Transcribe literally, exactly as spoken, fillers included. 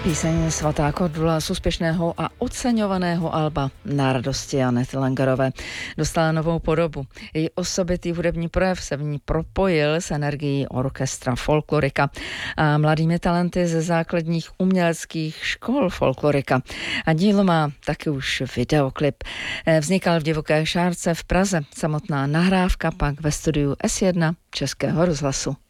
Píseň Svatá Kordula z úspěšného a oceňovaného alba Na radosti Anety Langerové dostala novou podobu. Její osobitý hudební projev se v ní propojil s energií orchestra Folklorika a mladými talenty ze základních uměleckých škol Folklorika. A dílo má taky už videoklip. Vznikal v Divoké šárce v Praze. Samotná nahrávka pak ve studiu S jedna Českého rozhlasu.